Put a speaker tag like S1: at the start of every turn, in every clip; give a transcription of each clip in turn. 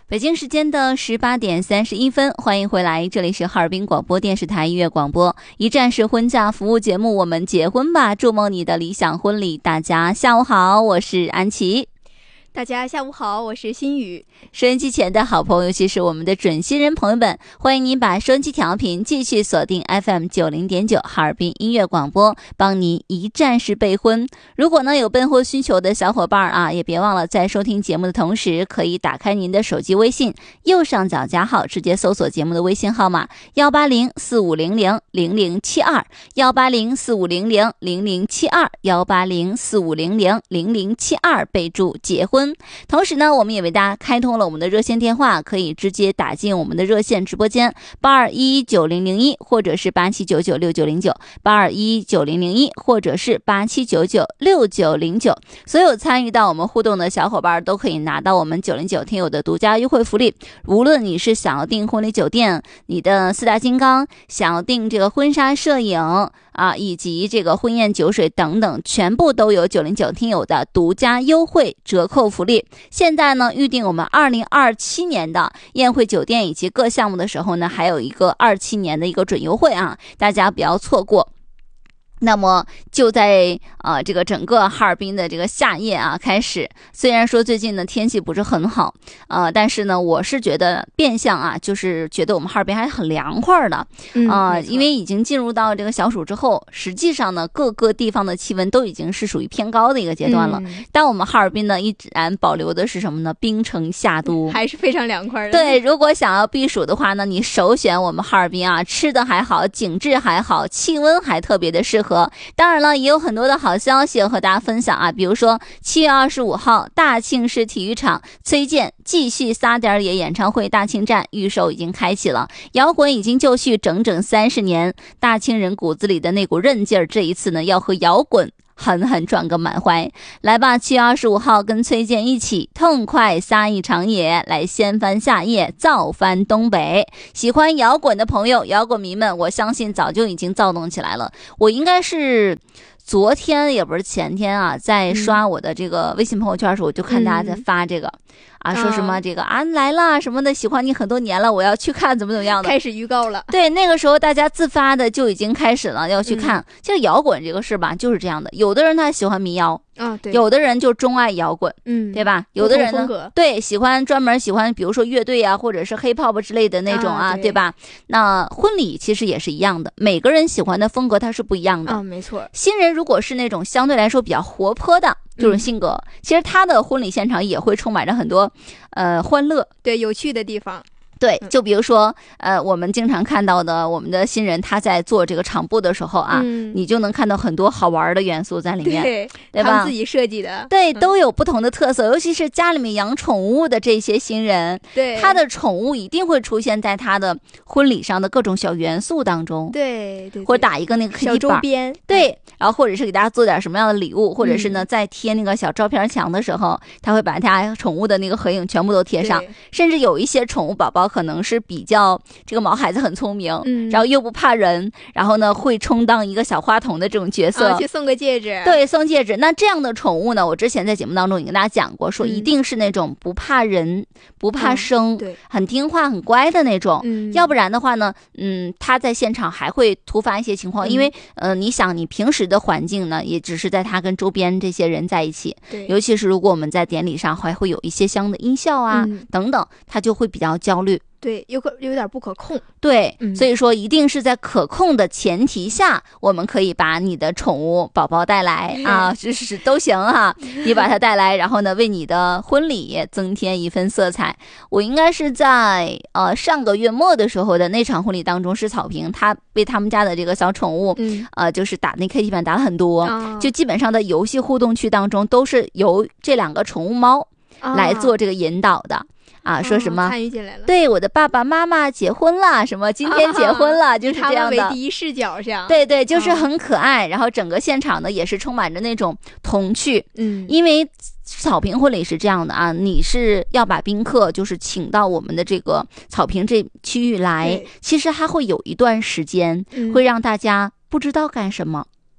S1: 北京时间的18:31，欢迎回来，这里是哈尔滨广播电视台音乐广播，一站式婚嫁服务节目，我们结婚吧，筑梦你的理想婚礼。大家下午好，我是安琪。
S2: 大家下午好，我是心雨。
S1: 收音机前的好朋友，尤其是我们的准新人朋友们，欢迎您把收音机调频继续锁定 FM90.9 哈尔滨音乐广播，帮您一站式备婚。如果呢有备婚需求的小伙伴啊，也别忘了在收听节目的同时，可以打开您的手机微信，右上角加号，直接搜索节目的微信号码18045000072 18045000072 18045000072，备注结婚。同时呢，我们也为大家开通了我们的热线电话，可以直接打进我们的热线直播间82119001，或者是87996909 82119001，或者是87996909。所有参与到我们互动的小伙伴都可以拿到我们909听友的独家优惠福利。无论你是想要订婚礼酒店，你的四大金刚，想要订这个婚纱摄影啊，以及这个婚宴酒水等等，全部都有909听友的独家优惠折扣福利。现在呢，预定我们2027年的宴会酒店以及各项目的时候呢，还有一个27年的一个准优惠啊，大家不要错过。那么就在这个整个哈尔滨的这个夏夜啊开始，虽然说最近的天气不是很好但是呢我是觉得变相啊，就是觉得我们哈尔滨还很凉快的因为已经进入到这个小暑之后，实际上呢各个地方的气温都已经是属于偏高的一个阶段了，但我们哈尔滨呢依然保留的是什么呢？冰城夏都，
S2: 还是非常凉快的。
S1: 对，如果想要避暑的话呢，你首选我们哈尔滨啊，吃的还好，景致还好，气温还特别的适合。当然了，也有很多的好消息和大家分享啊，比如说7月25号大庆市体育场崔健继续撒点野演唱会大庆站预售已经开启了，摇滚已经就绪整整30年，大庆人骨子里的那股韧劲儿，这一次呢要和摇滚狠狠转个满怀。来吧，7月25号跟崔健一起痛快撒一场野，来掀翻夏夜，造翻东北。喜欢摇滚的朋友，摇滚迷们，我相信早就已经躁动起来了。我应该是昨天也不是前天啊，在刷我的这个微信朋友圈的时候，我就看大家在发这个说什么这个来了什么的，喜欢你很多年了，我要去看怎么样的，
S2: 开始预告了。
S1: 对，那个时候大家自发的就已经开始了要去看。其实摇滚这个事吧，就是这样的，有的人他喜欢民谣
S2: 对，
S1: 有的人就钟爱摇滚对吧？有的人呢对专门喜欢比如说乐队啊，或者是 hip hop 之类的那种对吧？那婚礼其实也是一样的，每个人喜欢的风格它是不一样的
S2: 没错。新
S1: 人如果是那种相对来说比较活泼的这种性格，其实他的婚礼现场也会充满着很多欢乐，
S2: 对，有趣的地方。
S1: 对，就比如说我们经常看到的我们的新人他在做这个场布的时候啊你就能看到很多好玩的元素在里面，
S2: 对吧？他们自己设计的，
S1: 对，都有不同的特色，尤其是家里面养宠物的这些新人，
S2: 对，
S1: 他的宠物一定会出现在他的婚礼上的各种小元素当中，
S2: 对，
S1: 或者打一个那个
S2: 小周边，
S1: 对，然后或者是给大家做点什么样的礼物，或者是呢在贴那个小照片墙的时候，他会把他宠物的那个合影全部都贴上，甚至有一些宠物宝宝可能是比较这个毛孩子很聪明然后又不怕人，然后呢会充当一个小花童的这种角色，
S2: 去送个戒指，
S1: 对，送戒指。那这样的宠物呢，我之前在节目当中也跟大家讲过，说一定是那种不怕人不怕生
S2: 对，
S1: 很听话很乖的那种要不然的话呢他在现场还会突发一些情况因为你想你平时的环境呢也只是在他跟周边这些人在一起，
S2: 对，
S1: 尤其是如果我们在典礼上还会有一些香的音效啊等等，他就会比较焦虑，
S2: 对，有点不可控，
S1: 对所以说一定是在可控的前提下，我们可以把你的宠物宝宝带来就是都行你把它带来，然后呢为你的婚礼增添一份色彩。我应该是在上个月末的时候的那场婚礼当中，是草坪他为他们家的这个小宠物就是打那 KT 板打了很多就基本上的游戏互动区当中都是由这2个宠物猫来做这个引导的说什么
S2: 参与进来了，
S1: 对，我的爸爸妈妈结婚了，什么今天结婚了就是这样的，
S2: 他们为第一视角上，
S1: 对对，就是很可爱然后整个现场呢也是充满着那种童趣因为草坪婚礼是这样的你是要把宾客就是请到我们的这个草坪这区域来，其实还会有一段时间会让大家不知道干什么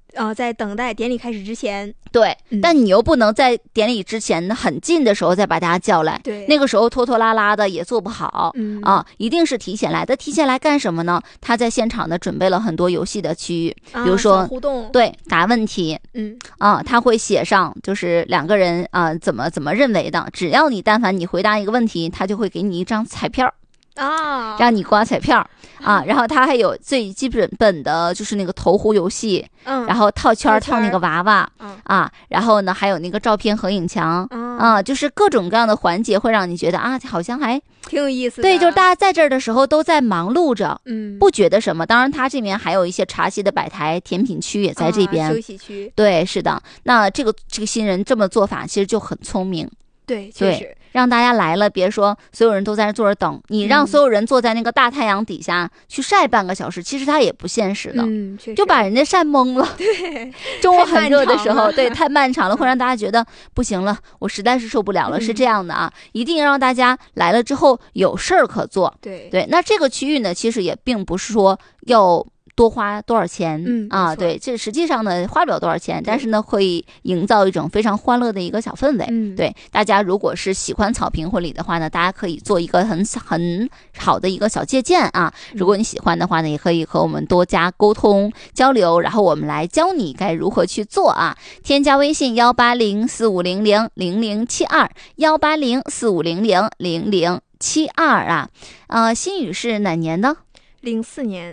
S2: 在等待典礼开始之前。
S1: 对，但你又不能在典礼之前很近的时候再把大家叫来，
S2: 对，
S1: 那个时候拖拖拉拉的也做不好，一定是提前来的。提前来干什么呢？他在现场呢准备了很多游戏的区域，比如说
S2: 互动，
S1: 对，答问题，他会写上就是2个人怎么认为的，只要你但凡你回答一个问题，他就会给你一张彩票。让你刮彩票然后它还有最基本的就是那个投壶游戏，然后套圈套那个娃娃然后呢还有那个照片合影墙就是各种各样的环节会让你觉得好像还
S2: 挺有意思的。
S1: 对，就是大家在这儿的时候都在忙碌着，不觉得什么。当然它这边还有一些茶席的摆台，甜品区也在这边，
S2: 休息区。
S1: 对，是的。那这个新人这么做法其实就很聪明。
S2: 对，确实
S1: 让大家来了，别说所有人都在那坐着等，你让所有人坐在那个大太阳底下去晒半个小时，其实它也不现实的，就把人家晒懵了。
S2: 对，
S1: 中午很热的时候，对，太漫长了，会让大家觉得不行了，我实在是受不了了。是这样的一定让大家来了之后有事儿可做。
S2: 对，
S1: 那这个区域呢，其实也并不是说要多花多少钱对，这实际上呢花不了多少钱，但是呢会营造一种非常欢乐的一个小氛围。对，大家如果是喜欢草坪婚礼的话呢，大家可以做一个很好的一个小借鉴如果你喜欢的话呢，也可以和我们多加沟通交流，然后我们来教你该如何去做添加微信18045000072，18045000072新宇是哪年的
S2: ？04年。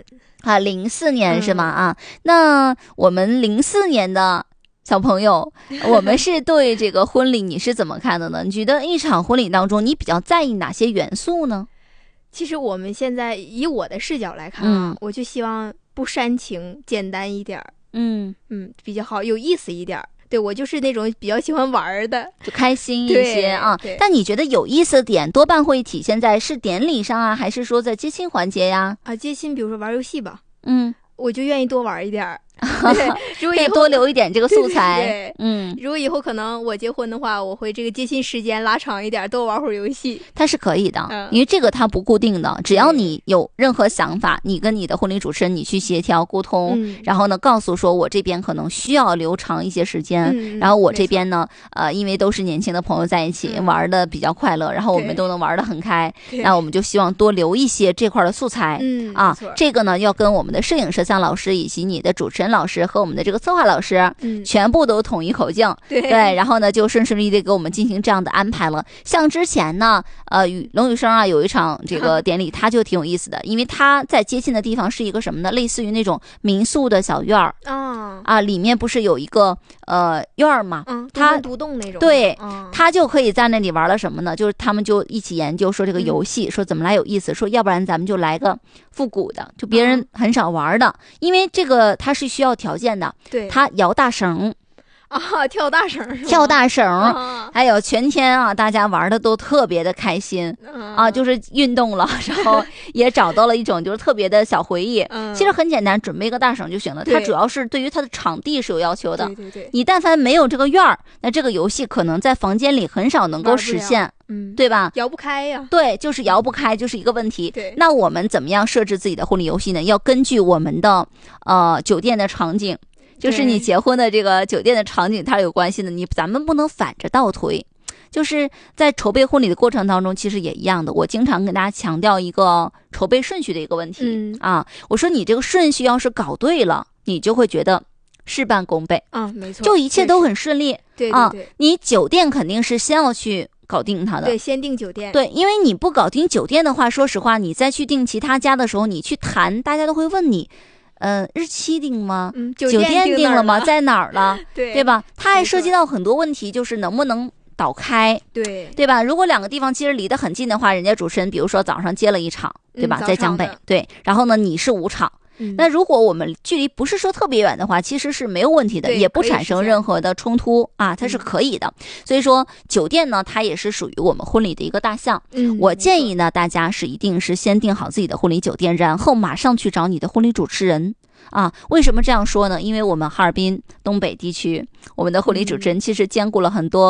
S1: 04年是吗？那我们04年的小朋友，我们是对这个婚礼你是怎么看的呢？你觉得一场婚礼当中你比较在意哪些元素呢？
S2: 其实我们现在以我的视角来看我就希望不煽情，简单一点比较好，有意思一点。对，我就是那种比较喜欢玩的，
S1: 就开心一些但你觉得有意思的点多半会体现在是典礼上还是说在接亲环节呀？
S2: 接亲比如说玩游戏吧，我就愿意多玩一点
S1: 如果以后多留一点这个素材。
S2: 如果以后可能我结婚的话，我会这个接亲时间拉长一点，多玩会儿游戏。
S1: 它是可以的，因为这个它不固定的，只要你有任何想法，你跟你的婚礼主持人你去协调沟通，然后呢告诉说我这边可能需要留长一些时间，然后我这边呢因为都是年轻的朋友在一起玩的比较快乐，然后我们都能玩得很开，那我们就希望多留一些这块的素材这个呢要跟我们的摄影摄像老师以及你的主持人老师和我们的这个策划老师全部都统一口径。对，然后呢就顺利的给我们进行这样的安排了。像之前呢龙宇生有一场这个典礼他就挺有意思的，因为他在接亲的地方是一个什么呢，类似于那种民宿的小院儿里面不是有一个院儿嘛，他
S2: 独栋那种。
S1: 对，他就可以在那里玩了什么呢，就是他们就一起研究说这个游戏说怎么来有意思，说要不然咱们就来个复古的，就别人很少玩的，因为这个它是需要条件的。
S2: 对，
S1: 他摇大绳
S2: 跳大绳，
S1: 还有全天大家玩的都特别的开心就是运动了，然后也找到了一种就是特别的小回忆。其实很简单，准备一个大绳就行了。它主要是对于它的场地是有要求的。
S2: 对，
S1: 你但凡没有这个院儿，那这个游戏可能在房间里很少能够实现。对吧？
S2: 摇不开呀。
S1: 对，就是摇不开，就是一个问题。
S2: 对，
S1: 那我们怎么样设置自己的婚礼游戏呢？要根据我们的酒店的场景。就是你结婚的这个酒店的场景它是有关系的，咱们不能反着倒推。就是在筹备婚礼的过程当中其实也一样的，我经常跟大家强调一个筹备顺序的一个问题我说你这个顺序要是搞对了，你就会觉得事半功倍
S2: 没错，
S1: 就一切都很顺利。
S2: 对
S1: 你酒店肯定是先要去搞定它的。
S2: 对，先订酒店。
S1: 对，因为你不搞定酒店的话，说实话你再去订其他家的时候，你去谈大家都会问你日期定吗？酒店定了吗？在哪儿了？对吧？它还涉及到很多问题，就是能不能倒开，对吧？如果两个地方其实离得很近的话，人家主持人比如说早上接了一场，对吧？在江北，对，然后呢你是5场。那如果我们距离不是说特别远的话，其实是没有问题的，也不产生任何的冲突它是可以的。所以说酒店呢它也是属于我们婚礼的一个大项。我建议呢大家是一定是先订好自己的婚礼酒店，然后马上去找你的婚礼主持人为什么这样说呢？因为我们哈尔滨东北地区我们的婚礼主持人其实兼顾了很多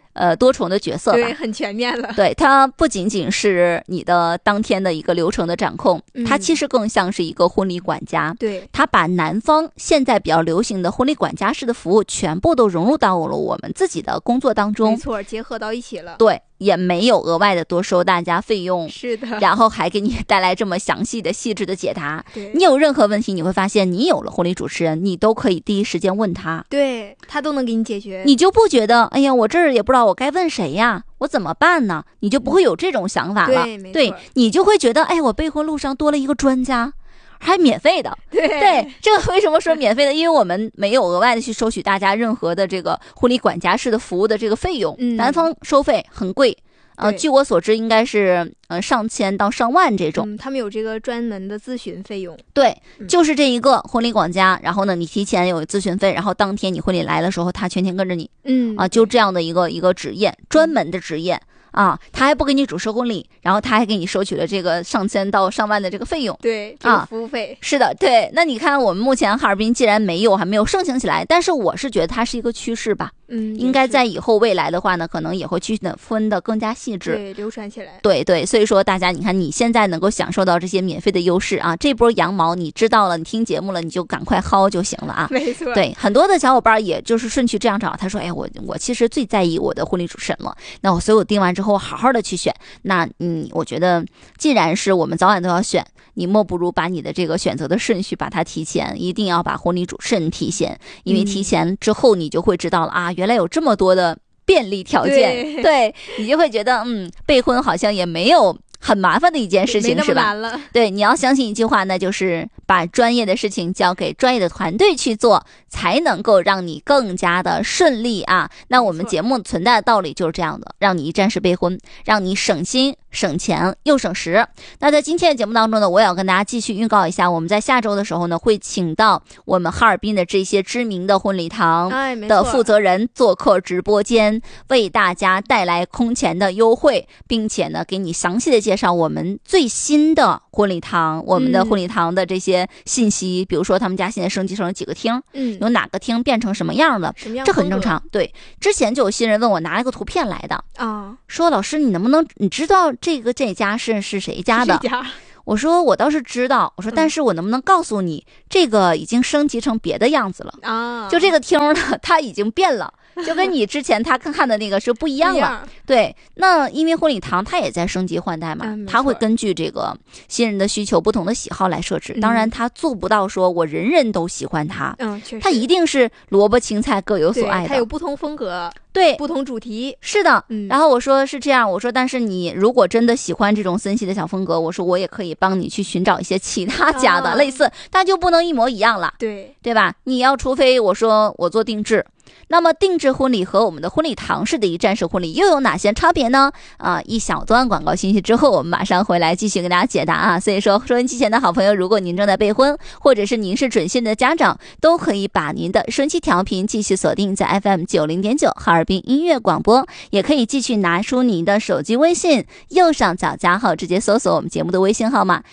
S1: 多重的角色吧，
S2: 对，很全面了。
S1: 对，它不仅仅是你的当天的一个流程的掌控，它其实更像是一个婚礼管家。
S2: 对，
S1: 它把南方现在比较流行的婚礼管家式的服务全部都融入到了我们自己的工作当中。
S2: 没错，结合到一起了。
S1: 对，也没有额外的多收大家费用。
S2: 是的，
S1: 然后还给你带来这么详细的细致的解答。
S2: 对，
S1: 你有任何问题，你会发现你有了婚礼主持人，你都可以第一时间问他，
S2: 对，他都能给你解决，
S1: 你就不觉得哎呀我这儿也不知道我该问谁呀，我怎么办呢？你就不会有这种想法了。对，你就会觉得哎，我备婚路上多了一个专家，还免费的。对，这个为什么说免费的？因为我们没有额外的去收取大家任何的这个婚礼管家式的服务的这个费用，南方收费很贵。据我所知，应该是上千到上万这种。
S2: 他们有这个专门的咨询费用。
S1: 对，就是这一个婚礼管家，然后呢，你提前有咨询费，然后当天你婚礼来的时候，他全天跟着你。就这样的一个职业，专门的职业。他还不给你主持婚礼，然后他还给你收取了这个上千到上万的这个费用。
S2: 对，这个服务费。
S1: 是的，对。那你看，我们目前哈尔滨既然还没有盛行起来，但是我是觉得它是一个趋势吧。应该在以后未来的话呢，可能也会去分得更加细致，
S2: 对，流传起来。
S1: 对，所以说大家，你看你现在能够享受到这些免费的优势啊，这波羊毛你知道了，你听节目了，你就赶快薅就行了啊。
S2: 没错。
S1: 对，很多的小伙伴也就是顺序这样找，他说，哎，我其实最在意我的婚礼主持人了，那所以我定完之后好好的去选。那我觉得既然是我们早晚都要选，你莫不如把你的这个选择的顺序把它提前，一定要把婚礼主持人提前，因为提前之后你就会知道了啊，原来有这么多的便利条件。对，你就会觉得备婚好像也没有很麻烦的一件事情，是吧？对，你要相信一句话，那就是把专业的事情交给专业的团队去做，才能够让你更加的顺利啊。那我们节目存在的道理就是这样的，让你一站式备婚，让你省心省钱又省时。那在今天的节目当中呢，我也要跟大家继续预告一下，我们在下周的时候呢，会请到我们哈尔滨的这些知名的婚礼堂的负责人做客直播间，为大家带来空前的优惠，并且呢，给你详细的介绍我们最新的婚礼堂，我们的婚礼堂的这些信息，比如说他们家现在升级成了几个厅，有哪个厅变成什么样的，这很正常。对，之前就有新人问我拿了个图片来的说老师你知道这家是谁家的？我说我倒是知道，我说但是我能不能告诉你，这个已经升级成别的样子了就这个厅呢，它已经变了，就跟你之前他看的那个是不一样了。对，那因为婚礼堂它也在升级换代嘛，它会根据这个新人的需求、不同的喜好来设置。当然，它做不到说我人人都喜欢它，
S2: 确实，
S1: 它一定是萝卜青菜各有所爱的，
S2: 它有不同风格。
S1: 对，
S2: 不同主题。
S1: 是的，然后我说是这样，我说但是你如果真的喜欢这种森系的小风格，我说我也可以帮你去寻找一些其他家的类似，但就不能一模一样了，对吧？你要除非我说我做定制。那么定制婚礼和我们的婚礼堂式的一站式婚礼又有哪些差别呢？一小段广告信息之后，我们马上回来继续给大家解答啊。所以说，收音机前的好朋友，如果您正在备婚，或者是您是准新的家长，都可以把您的收音机调频继续锁定在 FM90.9 哈尔滨音乐广播，也可以继续拿出您的手机微信，右上角加号，直接搜索我们节目的微信号码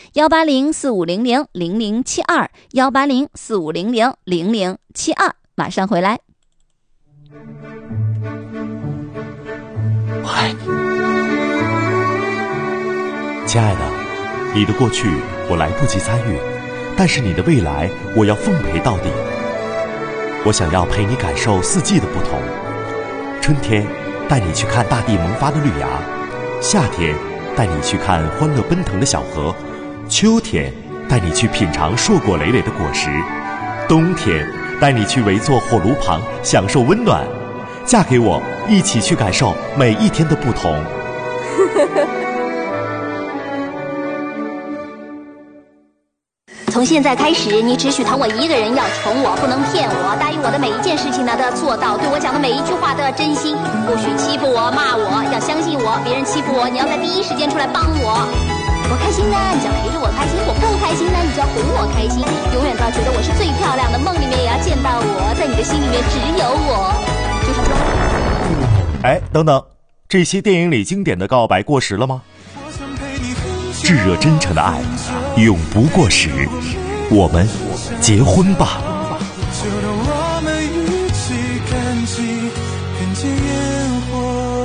S1: 18045000072 18045000072，马上回来。
S3: 我爱你，亲爱的，你的过去我来不及参与，但是你的未来我要奉陪到底。我想要陪你感受四季的不同，春天带你去看大地萌发的绿芽，夏天带你去看欢乐奔腾的小河，秋天带你去品尝硕果累累的果实，冬天带你去围坐火炉旁享受温暖。嫁给我，一起去感受每一天的不同。
S4: 从现在开始，你只许疼我一个人，要宠我，不能骗我，答应我的每一件事情呢都要做到，对我讲的每一句话都要真心，不许欺负我、骂我，要相信我，别人欺负我，你要在第一时间出来帮我。我开心呢，你就要陪着我开心；我不开心呢，你就要哄我开心。永远都要觉得我是最漂亮的，梦里面也要见到我，在你的心里面只有我。
S3: 哎，等等，这些电影里经典的告白过时了吗？炙热真诚的爱永不过时，我们结婚吧。
S5: 就让我们一起看尽烟火。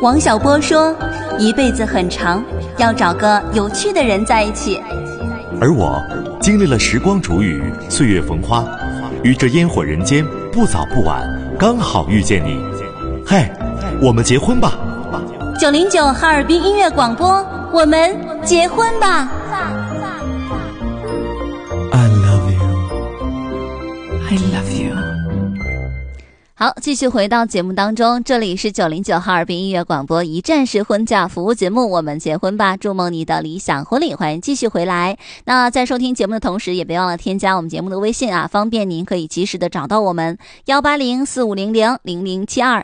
S5: 王小波说，一辈子很长，要找个有趣的人在一起。
S3: 而我经历了时光煮雨，岁月逢花，于这烟火人间，不早不晚，刚好遇见你。嘿，我们结婚吧。
S5: 909哈尔滨音乐广播，我们结婚吧。
S3: I love you.
S6: I love you.
S1: 好，继续回到节目当中，这里是909哈尔滨音乐广播一站式婚嫁服务节目，我们结婚吧，筑梦你的理想婚礼，欢迎继续回来。那在收听节目的同时，也别忘了添加我们节目的微信啊，方便您可以及时的找到我们18045000072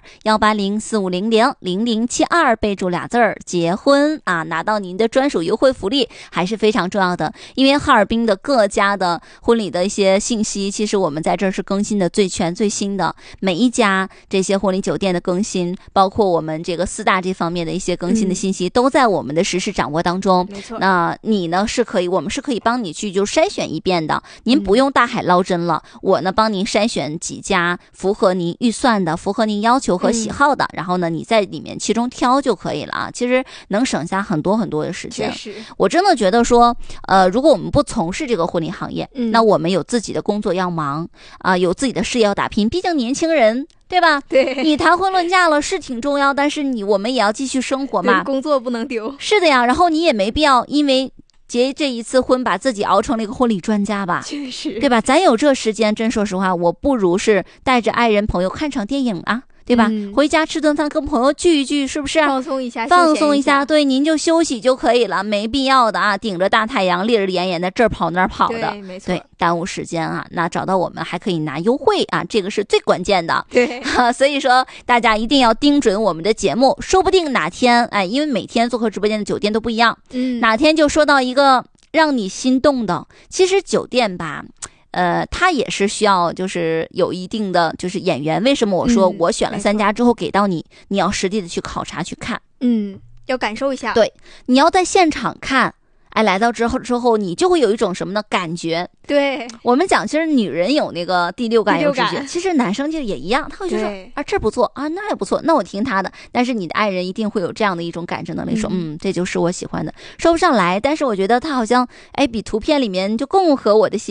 S1: 18045000072，备注俩字儿结婚啊，拿到您的专属优惠福利还是非常重要的。因为哈尔滨的各家的婚礼的一些信息，其实我们在这儿是更新的最全最新的，每一家这些婚礼酒店的更新，包括我们这个4大这方面的一些更新的信息，都在我们的实时掌握当中。
S2: 没错，
S1: 那你呢是可以，我们是可以帮你去就筛选一遍的，您不用大海捞针了，我呢帮您筛选几家符合您预算的，符合您要求和喜好的，然后呢你在里面其中挑就可以了啊。其实能省下很多很多的时间。我真的觉得说，如果我们不从事这个婚礼行业，那我们有自己的工作要忙啊，有自己的事业要打拼，毕竟年轻人。对吧？
S2: 对，
S1: 你谈婚论嫁了是挺重要，但是我们也要继续生活嘛，
S2: 工作不能丢。
S1: 是的呀，然后你也没必要因为结这一次婚把自己熬成了一个婚礼专家吧？
S2: 确实，
S1: 对吧？咱有这时间，真说实话，我不如是带着爱人朋友看场电影啊。对吧？回家吃顿饭，跟朋友聚一聚，是不是？
S2: 放松一下，
S1: 放松一下。对，您就休息就可以了，没必要的啊，顶着大太阳，烈日炎炎的这儿跑那儿跑的，
S2: 对，没错，
S1: 对，耽误时间啊。那找到我们还可以拿优惠啊，这个是最关键的。
S2: 对，
S1: 所以说大家一定要盯准我们的节目，说不定哪天，哎，因为每天做客直播间的酒店都不一样，哪天就说到一个让你心动的。其实酒店吧。它也是需要就是有一定的就是演员。为什么我说我选了3家之后给到你，你要实地的去考察去看，
S2: 要感受一下。
S1: 对，你要在现场看，哎，来到之后你就会有一种什么呢感觉？
S2: 对，
S1: 我们讲其实女人有那个第六感有直觉，其实男生就也一样，他会觉得啊这不错啊那也不错，那我听他的。但是你的爱人一定会有这样的一种感知能力，说这就是我喜欢的，说不上来，但是我觉得他好像哎比图片里面就更合我的心。